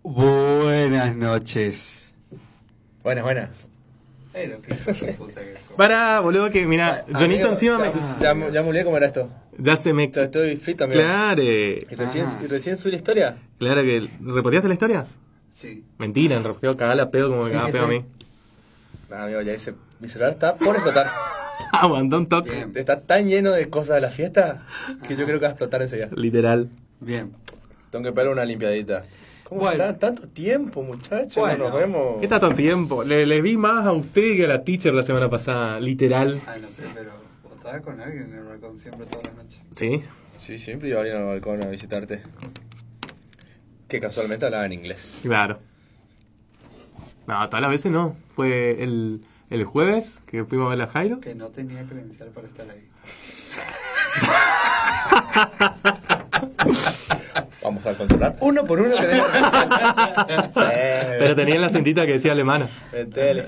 Buenas noches. Buenas. Pero qué hijo de puta que sos. Para, boludo, que mira, Jonito encima me... Ya me olvidé cómo era esto. Ya se me... Estoy frito, amigo. Claro. ¿Y recién subí la historia? Claro que... ¿Repoteaste la historia? Sí. Mentira, en repeteo cagala a pedo como me cagaba pedo a mí. No, amigo, ya hice. Mi celular está por explotar. Aguantó un toque. Bien. Está tan lleno de cosas de la fiesta que yo creo que va a explotar enseguida. Literal. Bien. Tengo que pegar una limpiadita. ¿Cómo Bueno. está tanto tiempo, muchachos? Bueno. Nos vemos. ¿Qué tanto tiempo? Les vi más a usted que a la teacher la semana pasada, literal. Ah, no sé, pero vos estabas con alguien en el balcón siempre todas las noches. ¿Sí? Sí, siempre iba a venir al balcón a visitarte. Que casualmente hablaba en inglés. Claro. No, todas las veces no. Fue el jueves que fuimos a ver a Jairo. Que no tenía credencial para estar ahí. Vamos a controlar uno por uno que tenga sí. Pero tenía la cintita que decía alemana. Metele.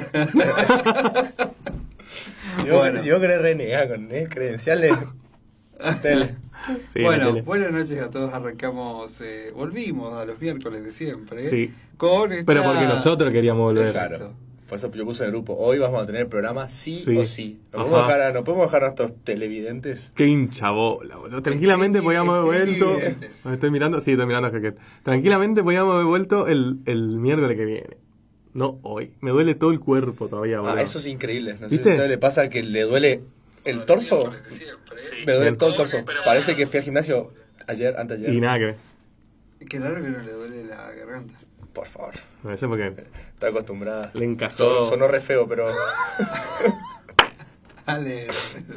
Bueno. Si vos querés renegar con credenciales, metele. Sí, Bueno, metele. buenas noches a todos. Arrancamos, volvimos a los miércoles de siempre. Sí. Con esta... Pero porque nosotros queríamos volver. Exacto. Claro. Por eso yo puse en el grupo. Hoy vamos a tener programa sí Sí. o sí. No Ajá. podemos dejar a nuestros televidentes. Qué hincha bola, boludo. Tranquilamente podíamos haber vuelto. Evidentes. Estoy mirando, sí, estoy mirando a Jaquet. Tranquilamente podíamos haber vuelto el miércoles que viene. No hoy. Me duele todo el cuerpo todavía, boludo. Eso es increíble. No sé ¿Viste? si a ustedes le pasa que le duele el torso. Me duele Bien. todo el torso. Parece que fui al gimnasio anteayer. Y nada que ver. Qué raro que no le duele la garganta. Por favor. No sé por qué. Está acostumbrada. Le encajó. Sonó re feo, pero. Dale.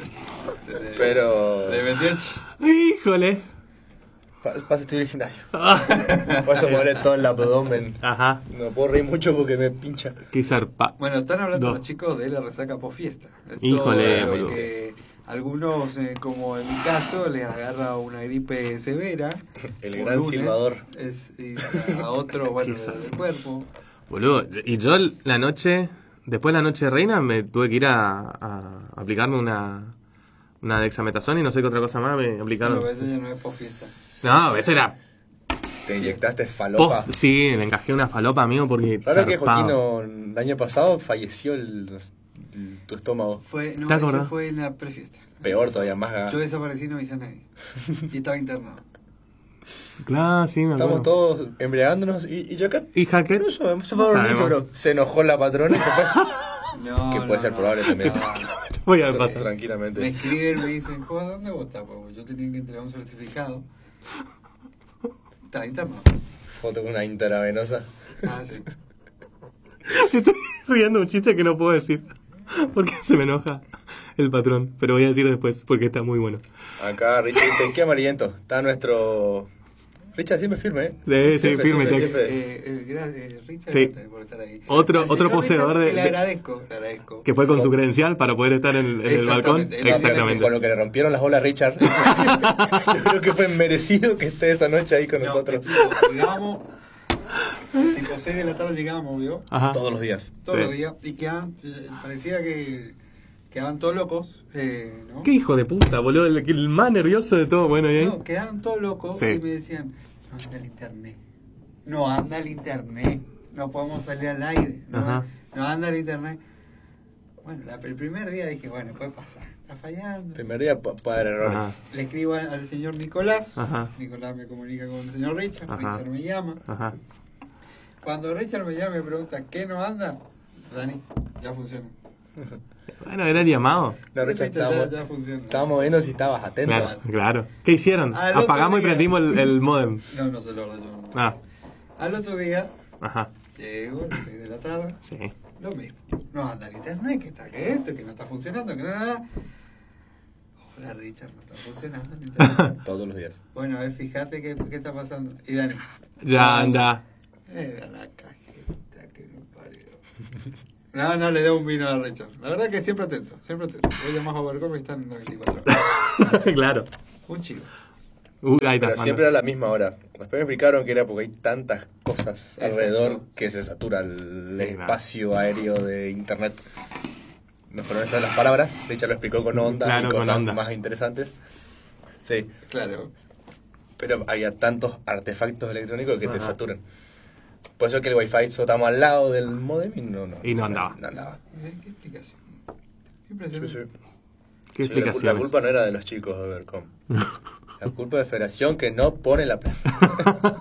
Pero. Le metió Híjole. Pasa, estoy en el gimnasio. Ah. Por eso me duele todo el abdomen. Ajá. No puedo reír mucho porque me pincha. Qué zarpa. Bueno, están hablando Dos. los chicos de la resaca post fiesta. Híjole, lo boludo. que algunos, como en mi caso, les agarra una gripe severa. El un gran lunes, silbador. y a otro, bueno, Qué del cuerpo. Boludo. Y yo la noche, después de la noche de reina, me tuve que ir a aplicarme una dexametasona y no sé qué otra cosa más me aplicaron. Pero eso ya no es post fiesta. No, eso era... Te inyectaste falopa. Sí, le encajé una falopa, amigo, porque ¿Sabes que zarpado. Joaquín el año pasado falleció tu estómago? No, ¿Te eso acordás? fue en la prefiesta. Peor todavía, más. Yo desaparecí y no avisé a nadie. Y estaba internado. Claro, sí, me acuerdo. Estamos todos embriagándonos y yo acá. ¿Y Jaquet? No, se fue a dormir, Sabemos. bro. Se enojó la patrona y se fue. No, Que puede ser probable también. Voy a pasar. Me Tranquilamente. escriben, me dicen, joder, ¿dónde vos estás? Pues yo tenía que entregar un certificado. Estaba internado. Foto con una intravenosa. Ah, sí. Estoy riendo un chiste que no puedo decir. Porque se me enoja el patrón. Pero voy a decir después porque está muy bueno. Acá Richard dice, qué amarillento. Está nuestro... Richard siempre firme, ¿eh? Sí, Siempre, firme, siempre, Tex. siempre. Gracias, Richard, Sí. gracias por estar ahí. Otro Al señor poseedor Richard, de- Le agradezco. Que fue con su credencial para poder estar en el balcón. Exactamente. Exactamente. Con lo que le rompieron las bolas a Richard. Yo creo que fue merecido que esté esa noche ahí con No, nosotros. tipo, llegamos, tipo 6 de la tarde llegamos, ¿vio? Ajá. Todos los días. Todos Sí. los días. Y parecía que quedaban todos locos, ¿no? Qué hijo de puta, boludo. El más nervioso de todo. Bueno, y ahí. No, quedaban todos locos Sí. y me decían, no anda el internet. No anda el internet. No podemos salir al aire. Ajá. No anda el internet. Bueno, el primer día dije, bueno, puede pasar. Está fallando. Primer día para dar errores. Ajá. Le escribo al señor Nicolás. Ajá. Nicolás me comunica con el señor Richard. Ajá. Richard me llama. Ajá. Cuando Richard me llama y me pregunta, ¿qué no anda? Dani, ya funciona. Bueno, era el llamado. No, Richard, estábamos, ya funciona. estábamos viendo si estabas atento. Claro, claro. ¿Qué hicieron? Al otro Apagamos y día. prendimos el modem. No se lo ordenó. No. Ah, Al otro día, ajá. llego a las 6 de la tarde. Sí. Lo mismo. No anda el internet, que está que esto, que no está funcionando, que nada. Hola Richard, no está funcionando el internet. Todos los días. Bueno, a ver, fíjate qué está pasando. Y Dani. Ya anda. Era la cajeta que me parió. No, le debo un vino a Richard. La verdad que siempre atento, siempre atento. Voy a llamar a Overcom y están en las 24 horas. Claro. Un chico. Ahí está. Pero siempre era la misma hora. Después me explicaron que era porque hay tantas cosas Exacto. alrededor que se satura el Sí, claro. espacio aéreo de internet. Mejor no esas las palabras. Richard lo explicó con ondas Claro, y con cosas ondas. más interesantes. Sí, Claro. pero había tantos artefactos electrónicos que te Ajá. saturan. Por eso que el wifi estamos al lado del modem Y no andaba. No andaba. ¿Qué explicación? Qué Sí, impresionante. sí. ¿Qué Sí, explicación? la culpa no era de los chicos de Overcom. La culpa de Federación que no pone la plata.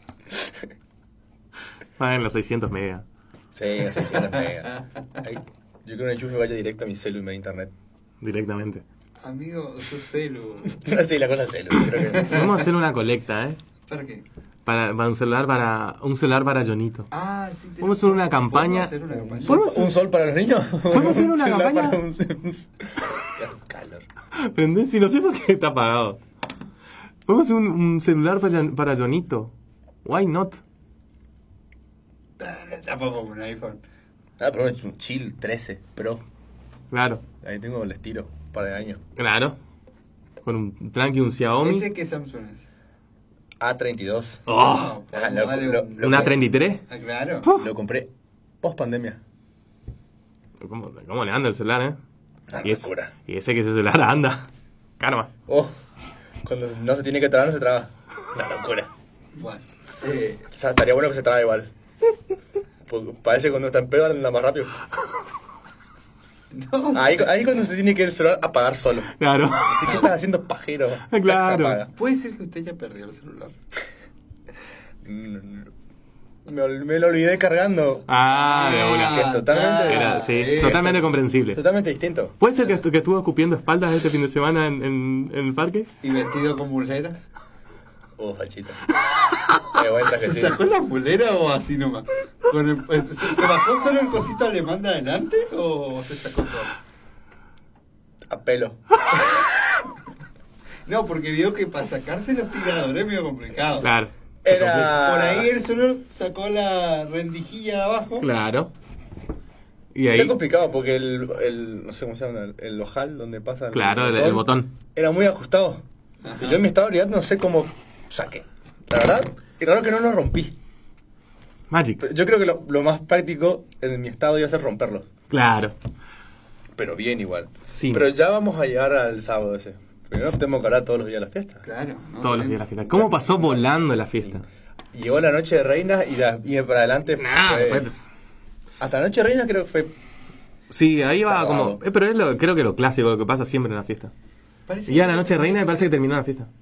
En los 600 megas. Sí, 600 megas. Ahí, yo creo que un enchufe vaya directo a mi celu y me da internet. Directamente. Amigo, su celu. Sí, la cosa es celu. Creo que... Vamos a hacer una colecta, ¿eh? ¿Para qué? Para un celular para Jonito. Ah, sí. Vamos a hacer una campaña. ¿Podemos hacer una campaña? ¿Podemos ¿Un sol para los niños? ¿Podemos hacer una Un celular campaña? para un- Que hace un calor. Prendés si no sé por qué está apagado. Podemos hacer un celular para Jonito. Why not? Tampoco un iPhone. Ah, pero es un Chill 13 Pro. Claro, Ahí tengo el estilo, un par de años. claro. Con un tranqui, un Xiaomi. ¿Ese qué Samsung es? A32. Oh, Ah, lo- ¿una 33? Ah, claro. Lo compré post pandemia. ¿Cómo le anda el celular, eh? Una Y, locura. y ese que ese celular anda. Karma. Oh, cuando no se tiene que trabar, no se traba. Una locura. Bueno. O sea, estaría bueno que se trabe igual. Porque parece que cuando está en pedo anda más rápido. No. Ahí cuando se tiene que el celular apagar solo. Claro. Así que estás haciendo pajero. Claro. Se apaga. Puede ser que usted ya perdió el celular. Me lo olvidé cargando. Ah, de una. Que totalmente- Era, sí, sí. totalmente comprensible. Totalmente distinto. ¿Puede ser que estuvo escupiendo espaldas este fin de semana en el parque? ¿Y vestido con muleras? Fachita. Qué buen ¿Se trajecito. sacó la mulera o así nomás? ¿Se bajó solo el cosito alemán de adelante o se sacó todo? A pelo. No, porque vio que para sacarse los tiradores es medio complicado. Claro. Era... Por ahí él solo sacó la rendijilla de abajo. Claro. Y Era ahí, complicado porque el no sé cómo se llama, el ojal donde pasa claro, el botón. era muy ajustado. Ajá. Yo en mi estado de realidad no sé cómo saqué. La verdad, y raro que no lo rompí. Magic. Yo creo que lo más práctico en mi estado iba a ser romperlo. Claro. Pero bien igual. Sí. Pero ya vamos a llegar al sábado ese. Primero tenemos que hablar todos los días de la fiesta. Claro. ¿no? Todos los días de la fiesta. ¿Cómo pasó volando la fiesta? Llegó la noche de reinas y para adelante Nah, fue- pues, hasta la noche de reinas creo que fue... sí, ahí va Cagado. como... pero es creo que lo clásico, lo que pasa siempre en la fiesta. Parece Y ya que- la noche de reina me parece que terminó la fiesta.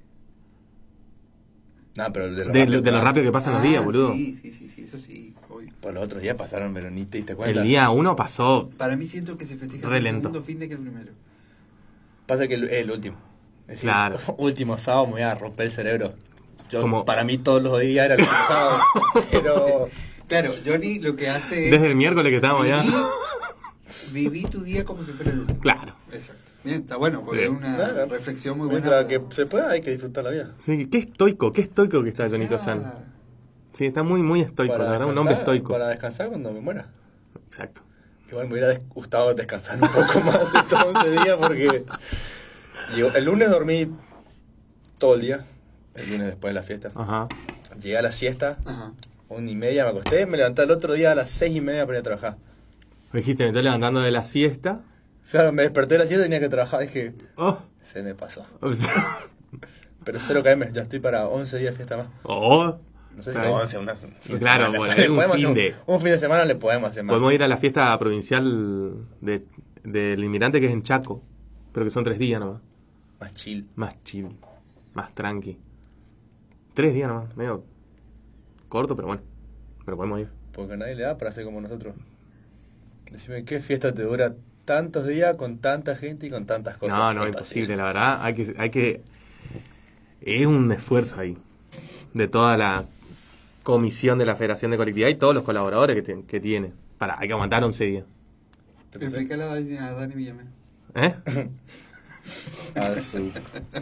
Nah, pero de De lo rápido que pasan los días, boludo. Sí, eso sí. Obvio. Por los otros días pasaron, pero ni te diste cuenta. El día 1 pasó... Para mí siento que se festeja Re el lento. segundo fin de que el primero. Pasa que el último. Es decir, Claro. último sábado me voy a romper el cerebro. Yo, Como- para mí todos los días era el último sábado. Pero Claro, Johnny lo que hace es... Desde el miércoles que estábamos allá. Viví tu día como si fuera el último. Claro. Exacto. Bien, está bueno, porque Bien. es una Claro. reflexión muy buena. mientras que se pueda hay que disfrutar la vida. Sí, qué estoico que está Jonito San. Ah, Sí, está muy, muy estoico, la verdad, un descansar- hombre estoico. Para descansar cuando me muera. Exacto. Igual me hubiera gustado descansar un poco más estos 11 días porque... el lunes dormí todo el día. El lunes después de la fiesta. Ajá. Llegué a la siesta. Ajá. 1:30 me acosté. Me levanté el otro día a las 6:30 para ir a trabajar. Me dijiste, me estoy levantando de la siesta. O sea, me desperté de la siesta y tenía que trabajar. Dije, Oh. se me pasó. O sea, Pero 0 km, ya estoy para 11 días de fiesta más. oh. No sé si Está bien. 11, un fin de Claro, semana. bueno, Le un podemos fin hacer de- un fin de semana le podemos hacer más. Podemos ir a la fiesta provincial del inmigrante que es en Chaco, pero que son 3 días nomás. Más chill. Más chill, más tranqui. 3 días nomás, medio corto, pero bueno. Pero podemos ir. Porque a nadie le da para hacer como nosotros. Decime, ¿qué fiesta te dura tantos días con tanta gente y con tantas cosas? No, imposible, la verdad. Hay que. Es un esfuerzo ahí. De toda la comisión de la Federación de Colectividad y todos los colaboradores que tiene. Hay que aguantar 11 días. Explícale a Dani Villamé. ¿Eh? Ah, su-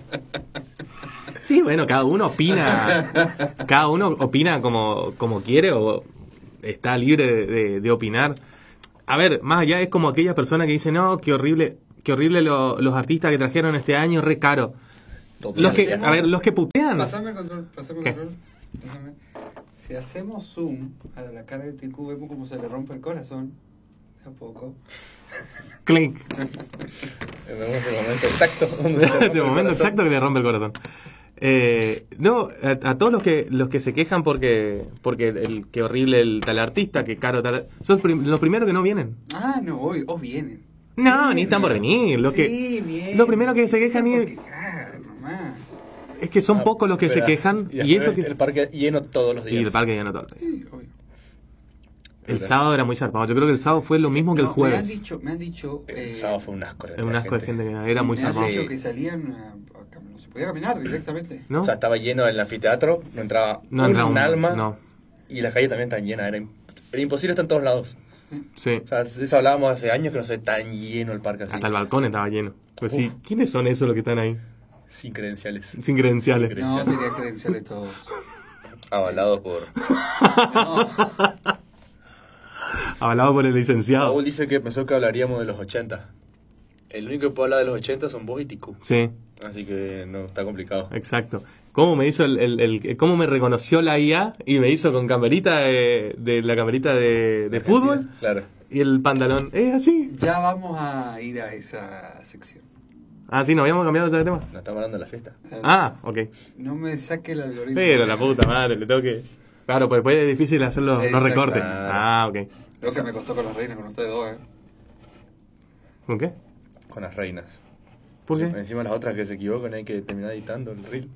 Sí, bueno, cada uno opina. Cada uno opina como quiere o está libre de opinar. A ver, más allá es como aquella persona que dice, no, qué horrible los artistas que trajeron este año, re caro. Los que putean. Pasame el control, pasame el ¿Qué? control. Pásame. Si hacemos zoom a la cara de TQ, vemos cómo se le rompe el corazón. De a poco. Clink. Vemos el momento exacto. donde se te rompe Este el momento corazón. exacto que le rompe el corazón. No, a todos los que se quejan porque qué horrible el tal artista, que caro tal... Son los primeros que no vienen. Ah, no, hoy, os vienen. No, ni están por venir. Lo primero que se quejan nomás. es que son pocos los que se quejan y eso que... El parque lleno todos los días. Y el parque ya no todo. Sí, obvio. El sábado era muy zarpado. Yo creo que el sábado fue lo mismo que el jueves. Me han dicho El sábado fue un asco. Es un asco de gente que era muy me han zarpado. dicho que salían, no se podía caminar directamente. ¿No? O sea, estaba lleno el anfiteatro, no entraba un alma. No. Y la calle también tan llena. Era imposible estar en todos lados. Sí. O sea, eso hablábamos hace años que no sé, tan lleno el parque así. Hasta el balcón estaba lleno. Pues sí, ¿quiénes son esos los que están ahí? Sin credenciales. Sin credenciales. No, tenía credenciales todos. Avalados por... No. Avalado por el licenciado. Paul dice que pensó que hablaríamos de los 80. El único que puede hablar de los 80 son vos y Tiku. Sí, Así que no, está complicado. exacto. ¿Cómo me hizo cómo me reconoció la IA y me hizo con camerita de la camerita de fútbol Claro. y el pantalón? ¿Es así? Ya vamos a ir a esa sección. Ah, sí, nos habíamos cambiado ya de tema. No estamos hablando de la fiesta. Ah, ok. No me saque el algoritmo. Pero la puta madre, le tengo que... Claro, pues después es difícil hacer los Exacto. recortes. Ah, ok. Lo que me costó con la reina, con ustedes dos, ¿Con qué? Con las reinas. ¿Por qué? Encima las otras que se equivocan hay que terminar editando el reel.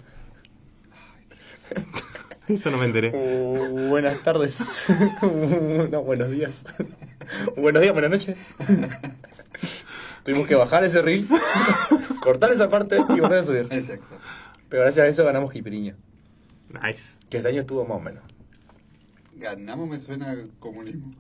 Eso no me enteré. Buenas tardes. No, buenos días. Buenos días, buenas noches. Tuvimos que bajar ese reel, cortar esa parte y volver a subir. Exacto. Pero gracias a eso ganamos Jipiriña. Nice. Que este año estuvo más o menos. Ganamos me suena a comunismo.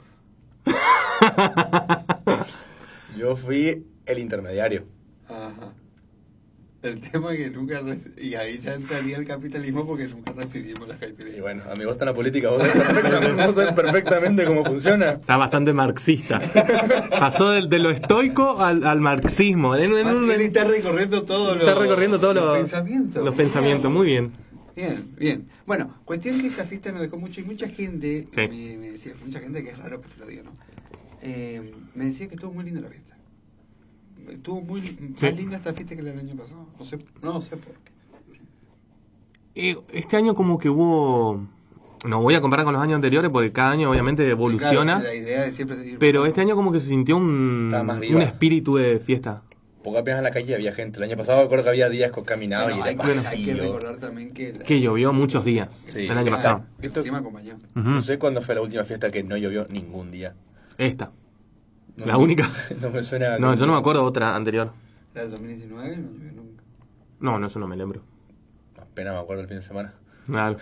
Yo fui el intermediario. Ajá. El tema es que nunca... Y ahí ya entraría el capitalismo porque nunca recibimos las Y caipirinhas. bueno, a mí me gusta la política, vos sabés perfectamente cómo funciona. Está bastante marxista. Pasó de lo estoico al marxismo. Él está recorriendo todos Está recorriendo todos los pensamientos. Los pensamientos, muy bien. Bien, bien. Bueno, cuestión que esta fiesta nos dejó mucho y mucha gente Sí. me decía, mucha gente que es raro que te lo diga, ¿no? Me decía que estuvo muy linda la fiesta. Estuvo muy Sí. más linda esta fiesta que el año pasado. No sé por qué. Este año como que hubo... No voy a comparar con los años anteriores porque cada año obviamente evoluciona. Claro, la idea de siempre seguir. Pero este año como que se sintió Estaba más viva. un espíritu de fiesta. Porque apenas en la calle había gente. El año pasado me acuerdo que había días que caminaba Bueno, y hay, era que, hay que vacío. recordar también que Que llovió muchos días Sí. el año pasado. el clima acompañó. Ujú. No sé cuándo fue la última fiesta que no llovió ningún día. Esta. No, La única. No me suena... No, yo no me acuerdo de otra anterior. La del 2019 no llovió nunca. No, eso no me lembro. Apenas me acuerdo el fin de semana. Claro.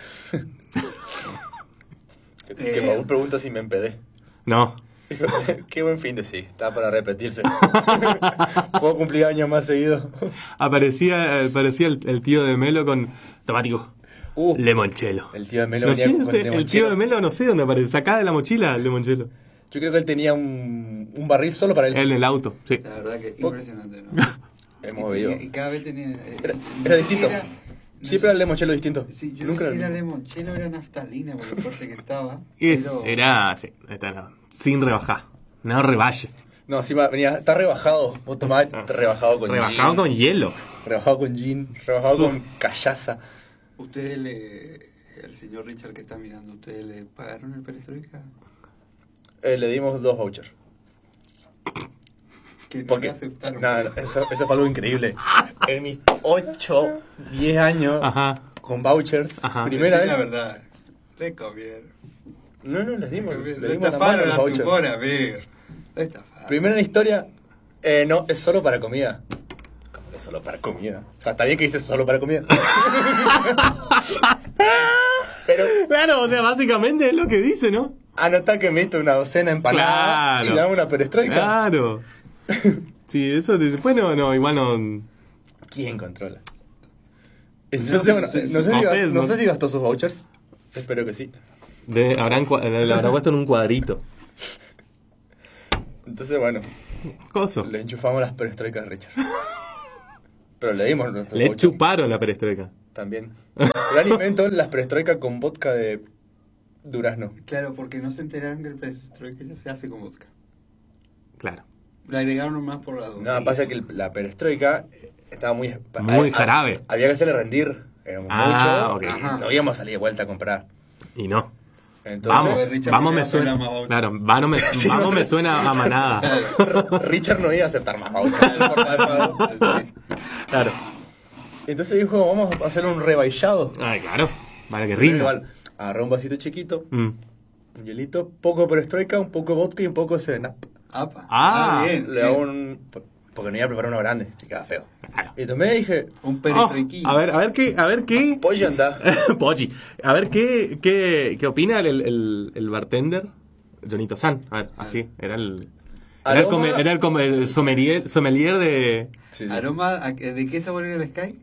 Que Paul pregunta si me empedé. No. Qué buen fin de sí. Está para repetirse. ¿Puedo cumplir años más seguido? Parecía el tío de Melo con tomático. Limoncello. El tío de Melo No venía sé con dónde- el tío de Melo no sé dónde aparece. Sacá de la mochila el limoncello. Yo creo que él tenía un barril solo para él. En el auto, sí. La verdad que impresionante, ¿no? Hemos bebido. Y cada vez tenía... Era distinto. no Siempre sé era el si- limoncello distinto. Sí, yo Nunca no sé si era era el mismo. limoncello, era naftalina por lo fuerte que estaba. Y Pero... era, sí, sin rebajar. No rebaje. No, encima venía, está rebajado. Vos tomás rebajado con Rebajado gin. con hielo. Rebajado con gin. Rebajado con callaza. Ustedes el señor Richard que está mirando, ¿ustedes le pagaron el perestroika? Le dimos 2 vouchers. Que no Porque, le aceptaron. no, eso fue algo increíble. En mis 8, 10 años, Ajá. con vouchers, Ajá. primera Decí vez. la verdad, le comieron. No, les dimos. Le Le dimos la mano estafaron a la los vouchers. supona, amigo. Le estafaron. Primera en la historia, no, es solo para comida. ¿Cómo que es solo para comida? O sea, está bien que dices solo para comida. Pero Claro, o sea, básicamente es lo que dice, ¿no? anotá que me diste una docena empanada Claro. y dame una perestroika. Claro. Sí, eso después no, igual no. ¿Quién controla? Entonces, bueno, no sé si gastó sus vouchers. Espero que sí. Le habrán puesto en un cuadrito. Entonces, bueno, Coso. le enchufamos las perestroikas a Richard. Pero le dimos nuestros Le vouchers chuparon la perestroika. también. Gran invento, las perestroikas con vodka de durazno. Claro, porque no se enteraron que el perestroika ya se hace con vodka. Claro. Le agregaron más por la duda. No, pasa que la perestroika estaba muy Muy jarabe. Había que hacerle rendir. Éramos Ah, muchos ok. y no íbamos a salir de vuelta a comprar. Y no. Entonces, Richard Vamos tenía me suena. pena más voucher. Claro, vamos me suena a manada. Richard no iba a aceptar más vouchers en forma de pago. Claro. Entonces dijo, vamos a hacer un rebaillado. Ay, claro. Para que Pero rinda. igual, agarró un vasito chiquito, Mm. un hielito, poco perestroika, un poco vodka y un poco de 7-Up. Apa. Ah. Bien. Le hago un... Porque no iba a preparar uno grande, se queda feo. Claro. Y tomé y dije, Un Oh, perestriquín. a ver qué. pollo anda. Poggi. A ver qué opina el bartender, Jonito San. A ver, así. Era el. Aroma- El sommelier de. Sí, sí. Aroma, ¿de qué sabor era el Sky?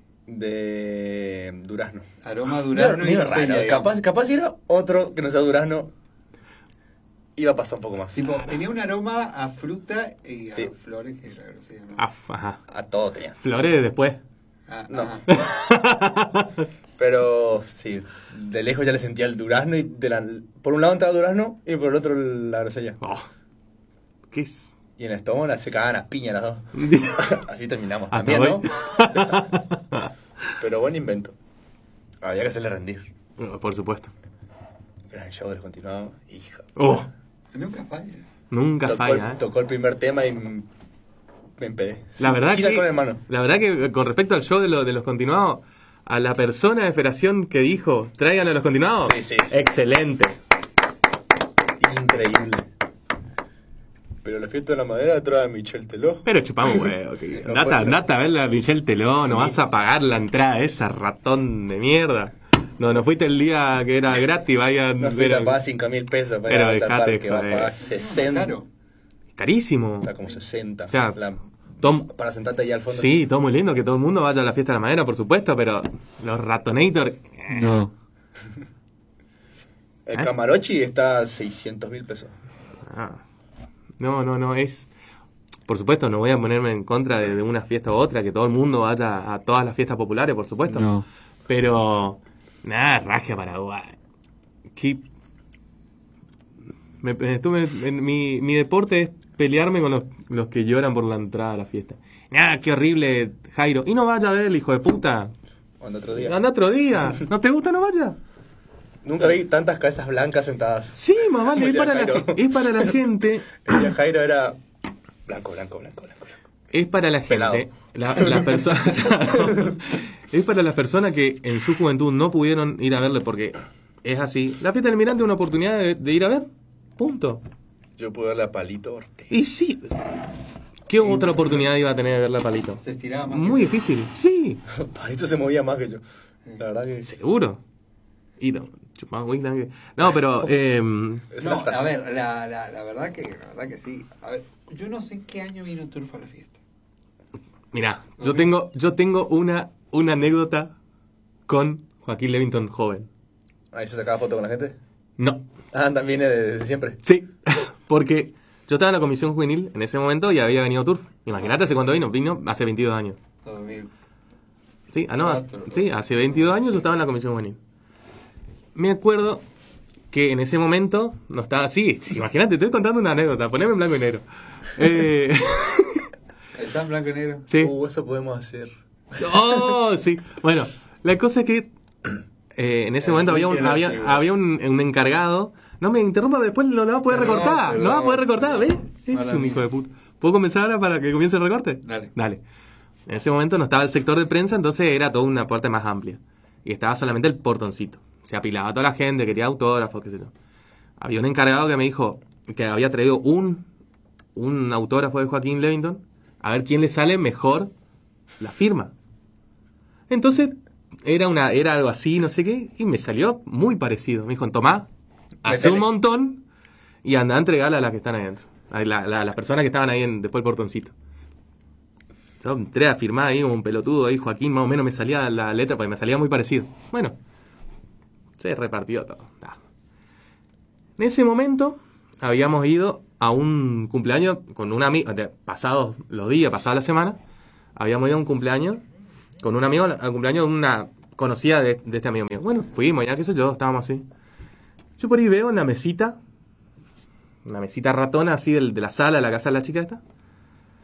De durazno. Aroma durazno y Medio grosella, raro. digamos. Capaz si era otro que no sea durazno, iba a pasar un poco más. Tipo, tenía un aroma a fruta y Sí. a flores, que es la grosella, ¿no? Ajá. A todo tenía. Flores después. No. Ajá. Pero sí, de lejos ya le sentía el durazno y por un lado entraba el durazno y por el otro la grosella. Oh. ¿Qué es? Y en el estómago se cagaban a piña las dos. Así terminamos. Hasta También, hoy. ¿no? Pero buen invento. Había que hacerle rendir. Por supuesto. Gran show del continuado. Hijo. Oh, Nunca falla. nunca falla, ¿eh? Tocó el primer tema y me empedé. La verdad Sin que, alcohol en mano. la verdad que con respecto al show de los continuados, a la persona de Federación que dijo, traigan a los continuados, Sí, sí, sí. excelente. Increíble. Pero la fiesta de la madera trae a Michel Teló. Pero chupamos, huevo. Que No andate, fue- andate a ver a Michelle Teló, no vas a pagar la entrada esa, ratón de mierda. No fuiste el día que era gratis, vaya. No fui a pagar 5.000 pesos para ir pero a tal dejate que va a joder. pagar 60. Claro. Carísimo. Está como 60. O sea, La- Tom- para sentarte ahí al fondo. Sí, todo muy lindo, que todo el mundo vaya a la fiesta de la madera, por supuesto, pero los ratonator. No. El Camarochi está a 600.000 pesos. Ah. No, es... Por supuesto, no voy a ponerme en contra de una fiesta u otra, que todo el mundo vaya a todas las fiestas populares, por supuesto. No. Pero, nada, Raja Paraguay. Que... mi deporte es pelearme con los que lloran por la entrada a la fiesta. Nada, qué horrible, Jairo. Y no vaya a ver, el hijo de puta. Cuando otro día. Anda otro día. ¿No te gusta? No vaya. Nunca vi tantas cabezas blancas sentadas. Sí, más vale, Como es el para, de Jairo. es para la gente. El de Jairo era blanco. Es para la Pelado. gente, las personas, es para las personas que en su juventud no pudieron ir a verle porque es así. La fiesta del Almirante es una oportunidad de ir a ver, punto. Yo pude darle a Palito Ortega. Y sí, ¿qué otra oportunidad iba a tener de verle a Palito? Se estiraba más. Muy difícil, sí, Palito se movía más que yo. La verdad que... seguro. Y no, chupaba whisky también. No, pero Es No, una estafa. a ver, la verdad que sí. A ver, yo no sé en qué año vino Turf a la fiesta. mirá, yo tengo una anécdota con Joaquín Levington joven. Ahí se sacaba foto con la gente. No, Ah, también desde siempre. sí, porque yo estaba en la comisión juvenil en ese momento y había venido Turf. Imagínate hace cuánto vino hace 22 años. 2000. Sí, Cuatro. sí, hace 22 años yo estaba en la comisión juvenil. Me acuerdo que en ese momento no estaba así. Sí, imagínate, estoy contando una anécdota, poneme en blanco y negro. Está en blanco y negro. Sí. Eso podemos hacer. Oh, sí. Bueno, la cosa es que en ese momento había un encargado. No me interrumpa, después lo va a poder Perdón, recortar. perdón. Lo va a poder recortar, ¿ves? Es Mala un mía. hijo de puta. ¿Puedo comenzar ahora para que comience el recorte? Dale. En ese momento no estaba el sector de prensa, entonces era toda una parte más amplia. Y estaba solamente el portoncito. Se apilaba toda la gente, quería autógrafos, qué sé yo. Había un encargado que me dijo que había traído un autógrafo de Joaquín Levington, a ver quién le sale mejor la firma. Entonces, era algo así, no sé qué, y me salió muy parecido. Me dijo, tomá, hace Métele. un montón y anda a entregarla a las que están ahí adentro. A las personas que estaban ahí después del portoncito. Yo entré a firmar ahí como un pelotudo, ahí Joaquín más o menos me salía la letra, porque me salía muy parecido. Bueno, se repartió todo. En ese momento habíamos ido a un cumpleaños con un amigo, pasados los días, pasada la semana, habíamos ido a un cumpleaños con un amigo, al cumpleaños de una conocida de este amigo mío. Bueno, fuimos, ya qué sé yo, estábamos así. Yo por ahí veo en la mesita, una mesita ratona así de la sala, de la casa de la chica esta.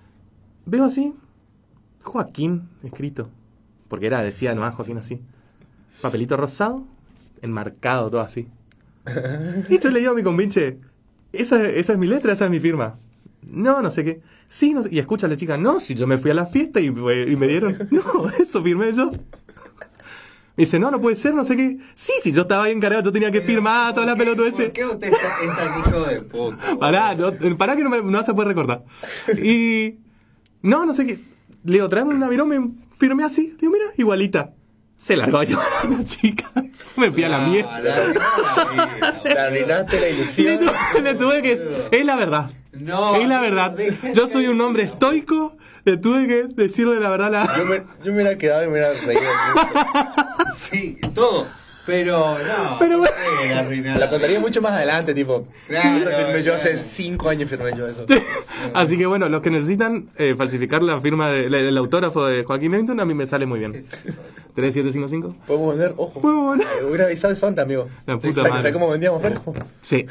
Veo así, Joaquín escrito, porque decía nomás Joaquín así. papelito rosado, enmarcado, todo así. Y yo le digo a mi compinche, esa es mi letra, esa es mi firma. No sé qué. Sí, no sé. Y escucha a la chica, no, si yo me fui a la fiesta y me dieron. No, eso firmé yo. Me dice, no puede ser, no sé qué. Sí, yo estaba ahí encargado, yo tenía que firmar toda la pelota ese. ¿Por qué usted es tan hijo de puta? Pará que no vas a poder recordar. Y no sé qué. Le digo, tráeme una virome, me firmé así. Le digo, mira, igualita. Se largó a llorar la chica. Me fui a la mierda. Le arruinaste la ilusión. Le tuve que... Es la verdad. No. Es la verdad. Yo soy un hombre estoico. Le tuve que decirle la verdad a la... Yo me hubiera quedado y me hubiera reído. Sí, todo. Pero no. Pero bueno. La contaría mucho más adelante, tipo. Claro, Eso firmé yo hace claro. 5 años firmé yo eso. Así que bueno, los que necesitan falsificar la firma el autógrafo de Joaquín Levington, a mí me sale muy bien. 3755. Podemos vender, ojo. Podemos vender. Hubiera avisado eso antes, amigo. La puta ¿Sabes madre. cómo vendíamos fuera? Sí.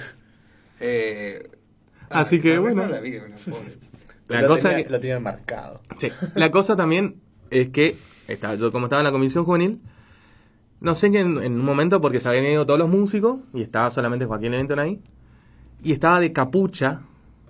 Así que bueno. La vida, una pobre. La cosa que... Lo tenían marcado. Sí. La cosa también es que yo como estaba en la comisión juvenil, no sé que en un momento, porque se habían ido todos los músicos y estaba solamente Joaquín Levington ahí, y estaba de capucha,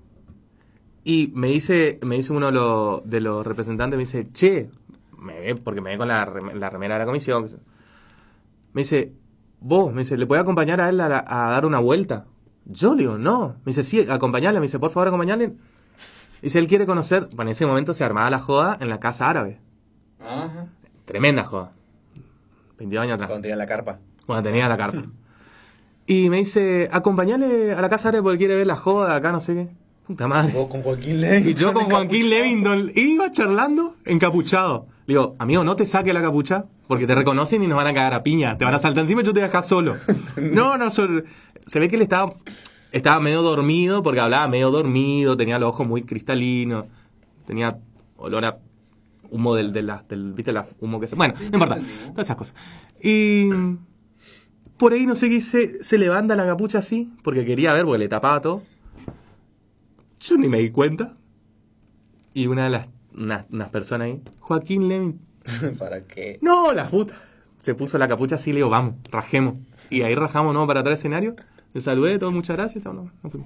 y me dice uno de los representantes, me dice, che, porque me ve con la remera de la comisión, me dice, vos, me dice, ¿le puede acompañar a él a dar una vuelta? Yo le digo, no. Me dice, sí, acompañarle, me dice, por favor, acompañarle. Dice, él quiere conocer, bueno, en ese momento se armaba la joda en la casa árabe. Ajá. Tremenda joda. 22 años atrás. Cuando tenían la carpa. Cuando tenía la carta. Y me dice, acompañale a la casa árabe porque quiere ver la joda acá, no sé qué. Puta madre. Vos con Joaquín Levington. Y yo con Joaquín Levington iba charlando encapuchado. Le digo, amigo, no te saques la capucha porque te reconocen y nos van a cagar a piña. Te van a saltar encima y yo te voy a dejar solo. Se ve que él estaba medio dormido porque hablaba medio dormido, tenía los ojos muy cristalinos, tenía olor a humo ¿viste la humo que se... Bueno, no importa, todas esas cosas. Y por ahí no sé qué hice, se levanta la capucha así, porque quería ver, porque le tapaba todo. Yo ni me di cuenta. Y unas personas ahí, Joaquín Levington. ¿Para qué? No, la puta. Se puso la capucha así, le digo, vamos, rajemos. Y ahí rajamos, ¿no? Para atrás escenario. Le saludé, todo, muchas gracias. Nos fuimos.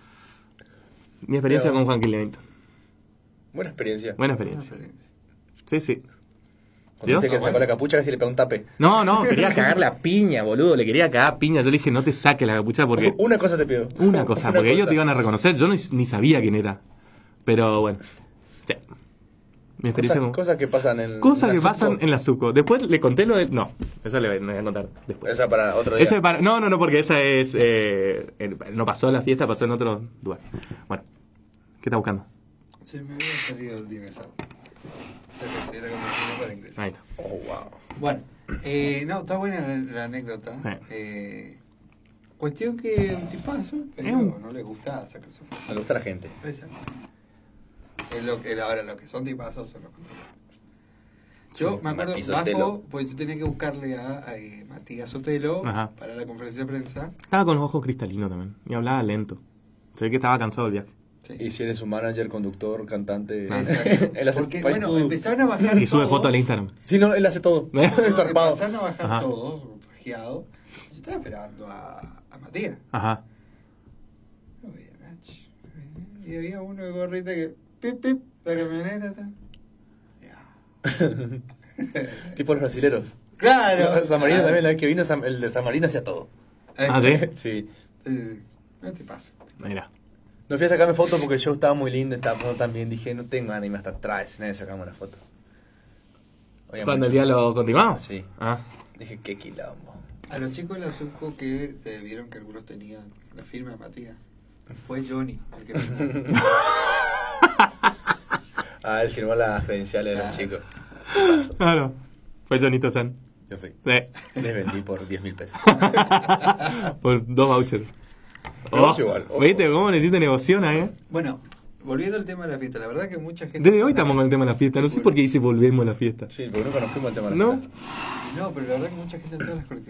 Mi experiencia con Joaquín Levington. Buena experiencia. Buena experiencia. Sí. Cuando dice que sacó la capucha casi le pegó un tape. No, quería cagarle a piña, boludo. Le quería cagar a piña. Yo le dije, no te saques la capucha porque... Una cosa te pido. Una cosa, porque ellos te iban a reconocer. Yo ni sabía quién era. Pero bueno. Sí. Mi experiencia con... Cosas que pasan en... Cosas que pasan en la Suco. Después le conté lo de... No, eso le voy a contar después. Esa para otro día. No, porque esa es... no pasó en la fiesta, pasó en otro lugar. Bueno, ¿qué estás buscando? Se me había salido el dinosaurio. Se considera como un para ingresar. Ahí está. Oh, wow. Bueno, está buena la anécdota. Sí. Cuestión que un tipazo, pero no le gusta sacarse fotos. Me gusta la gente. Exacto. Ahora, lo que son tipazos son los controladores. Yo Sí, me acuerdo, Mati Sotelo. bajo, pues yo tenía que buscarle a Matías Sotelo Ajá. para la conferencia de prensa. Estaba con los ojos cristalinos también. Y hablaba lento. Se ve que estaba cansado del viaje. Sí. Y si eres un manager, conductor, cantante... Exacto. él hace Porque, pues, bueno, empezaron a bajar Y sube todos. fotos al Instagram. Sí, no, él hace todo. Zarpado. Empezaron a bajar Ajá. todos, regiados. Yo estaba esperando a Matías. Ajá. No veía Nacho. Y había uno de gorrita que... Pip, pip, la camioneta está. Ya. Tipo los brasileros. Claro. San Marino también, la vez que vino, el de San Marino hacía todo. Ah, ¿sí? Sí. No te paso. Mira. No fui a sacarme fotos porque el show estaba muy lindo, estaba pasando tan bien. Dije, no tengo ánimo hasta atrás, nadie sacamos una foto. Había ¿Cuándo el mucho- día lo continuamos? Sí. Ah. Dije, qué quilombo. A los chicos de la Suco que vieron que algunos tenían la firma de Matías. Fue Johnny el que firmó. Ah, él firmó las credenciales de los chicos. Claro. Fue Jonito San. Yo fui. Sí. Les vendí por 10.000 pesos. Por 2 vouchers. Negocio igual, ojo. ¿Viste cómo necesita negoción ahí? Bueno, volviendo al tema de la fiesta, la verdad que mucha gente... Desde hoy estamos con el tema de la fiesta. No sé por qué dice volvemos a la fiesta. Sí, porque nunca nos fuimos al tema de la ¿No? fiesta. No, pero la verdad que mucha gente entró a las colectivas.